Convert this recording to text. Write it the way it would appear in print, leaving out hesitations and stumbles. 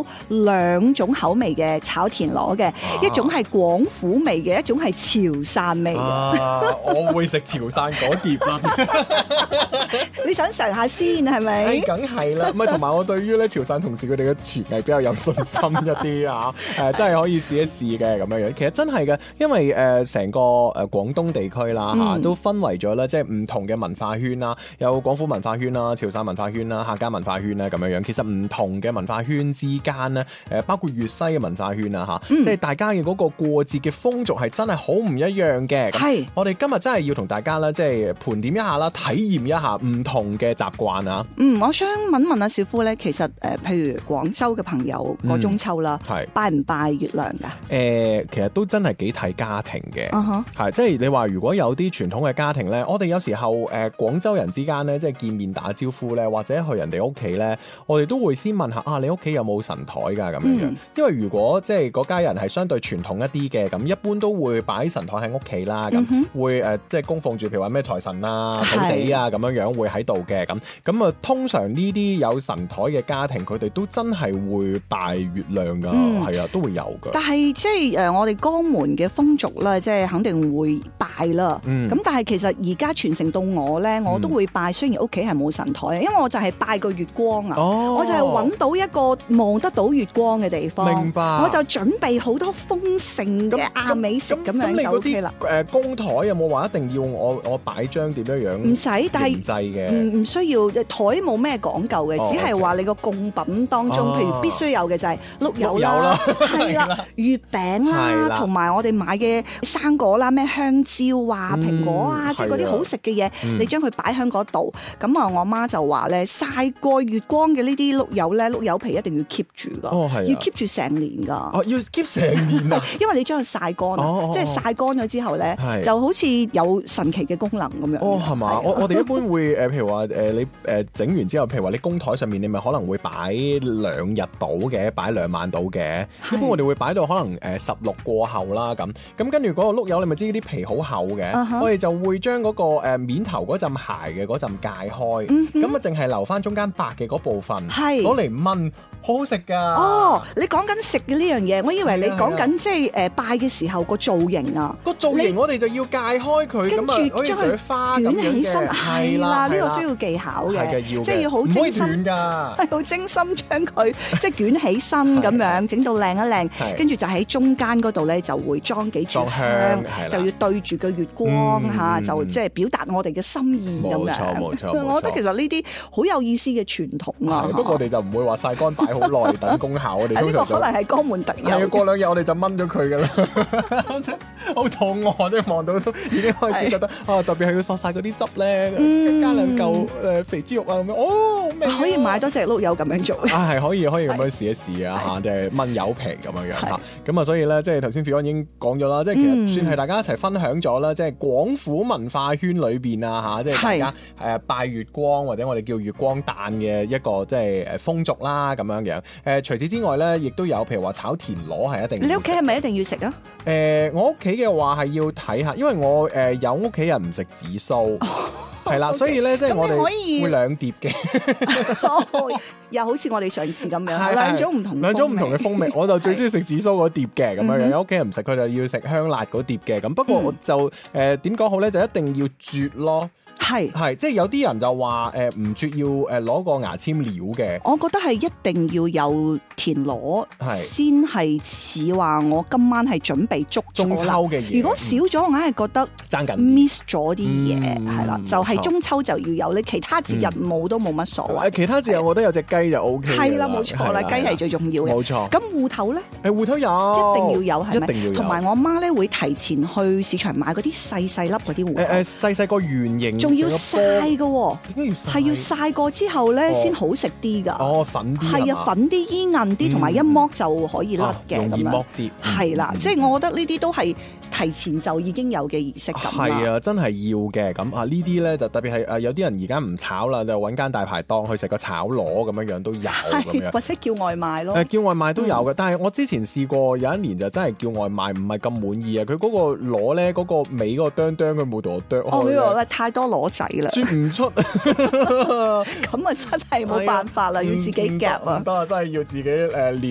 到兩種口味嘅炒田螺嘅，一種係廣府味嘅，一種係潮汕味嘅。 我會食潮汕嗰碟啦。 你想嘗下先係咪？ 梗係啦，唔係同埋我對於咧潮汕同事佢哋嘅廚藝比較有信心一啲啊！真係可以試一試嘅咁樣樣。其實真係嘅，因為成個廣東地區啦嚇，都分為咗咧，即係唔同嘅文化圈啦，有廣府文化圈啦、潮汕文化圈啦、客家文化圈啦咁樣樣。其實唔同嘅文化圈之間咧，包括粵西嘅文化圈啊嚇，即係大家嘅嗰個過節嘅風俗係真係好唔一樣嘅。係，我哋今日真係要同大家咧，即係盤點一下啦，體驗一下唔同嘅習慣啊。 我想問下小夫咧，其實譬如廣州嘅朋友過中秋啦，拜唔拜月亮㗎？ 其實都真係幾睇家庭嘅，係即係你話如果有啲傳統嘅家庭咧，我哋有時候廣州人之間咧，即係見面打招呼咧，或者去人哋屋企咧，我哋都會先問下你屋企有冇神台㗎咁樣樣。因為如果即係嗰家人係相對傳統一啲嘅，咁一般都會擺神台喺屋企啦，咁會即係供奉住譬如話咩財神啊、土地啊咁樣樣會喺度嘅，咁啊通常呢啲有神台嘅家庭，佢哋都真係會拜月亮㗎，係啊，都會有㗎。 但係即係我哋江門嘅風俗咧，即係肯定會拜啦。咁但係其實而家傳承到我咧，我都會拜。雖然屋企係冇神台，因為我就係拜個月光啊。我就係揾到一個望得到月光嘅地方。明白。我就準備好多豐盛嘅亞美食咁樣就 OK 啦。 公台有冇話一定要我擺張點樣樣？唔使，但係唔需要。台冇咩講究嘅，只係話你個供品當中，譬如必須有嘅就係碌柚啦，係啦，月餅啦，同埋我哋買嘅生果啦，咩香蕉啊、蘋果啊，即係嗰啲好食嘅嘢，你將佢擺喺嗰度。咁啊，我媽就話咧，曬過月光嘅呢啲碌柚咧，碌柚皮一定要 keep 住噶，要 keep 住成年噶。 要 keep 成年啊！ 因為你將佢曬乾，即係曬乾咗之後咧，就好似有神奇嘅功能咁樣。 係嘛？我哋一般會譬如話你整完之後，譬如話你公台上面，你咪可能會擺2日到嘅，擺2晚到嘅。一般我哋會擺到可能16過後啦咁跟住嗰個碌柚，你咪知啲皮好厚嘅，我哋就會將嗰個面頭嗰陣鞋嘅嗰陣界開，咁啊淨係留翻中間白嘅嗰部分，攞嚟燜，好好食㗎。 你講緊食嘅呢樣嘢，我以為你講緊即係拜嘅時候個造型啊。 個造型我哋就要界開佢， 跟住將佢捲起身，係啦，呢個需要技巧嘅，即係要好精心，係好精心將佢即係捲起身咁樣，整到靚一靚，跟住就喺中間嗰度咧就會裝幾炷香，就要對住個月光嚇，就即係表達我哋嘅心意咁樣。冇錯，我覺得其實呢啲好有意思嘅傳統啊。 不過我哋就唔會話曬乾擺好耐等功效，我哋通常呢個可能係江門特有。 係啊，過2日我哋就燜咗佢㗎啦。好肚餓，你望到都已經開始覺得特別係要索曬嗰啲汁咧，加2嚿肥豬肉啊咁樣。 可以買多隻碌柚咁樣做。 係可以咁樣試一試啊嚇，即係燜柚皮咁樣樣嚇。咁啊，所以咧即係頭先 Fion 已經講咗啦，即係其實算係大家一齊分享咗啦，即係廣府文化圈裏邊啊嚇，即係大家拜月光或者我哋叫月光誕嘅一個即係風俗啦咁樣樣。除此之外咧，亦都有譬如話炒田螺係一定。 你屋企係咪一定要食啊？ 我屋企嘅話係要睇下，因為我有屋企人唔食紫蘇，係啦，所以咧即係我哋會2碟嘅。 又好似我哋上次咁樣，兩種唔同嘅風味。我就最中意食紫蘇嗰碟嘅咁樣樣，有屋企人唔食，佢就要食香辣嗰碟嘅。咁不過我就點講好咧，就一定要啜咯。係，即係有啲人就話唔啜要攞個牙籤撩嘅。我覺得係一定要有田螺先係似話我今晚係準備捉中秋嘅嘢。如果少咗，我硬係覺得爭緊 miss 咗啲嘢，係啦，就係中秋就要有，你其他節日冇都冇乜所謂。其他節日我覺得有隻雞就 O K。係啦，冇錯啦，雞係最重要嘅。冇錯。咁芋頭咧？芋頭有，一定要有，係咪？一定要有。同埋我媽咧會提前去市場買嗰啲細細粒嗰啲芋頭。細個圓形。仲要曬嘅，點解要曬？係要曬過之後咧，先好食啲㗎。粉啲係啊，粉啲煙韌啲，同埋一剝就可以甩嘅咁樣。容易剝啲。係啦，即係我覺得呢啲都係提前就已經有嘅儀式感啦。係啊，真係要嘅。咁呢啲咧就特別係有啲人而家唔炒啦，就揾間大排檔去食個炒螺咁樣都有咁樣。或者叫外賣咯。叫外賣都有嘅，但係我之前試過有一年就真係叫外賣唔係咁滿意啊！佢嗰個螺咧，嗰個尾嗰個哚佢冇同我哚開。呢個太多螺仔啦，啜唔出，咁啊真係冇辦法啦，要自己夾啊！唔得啊，真係要自己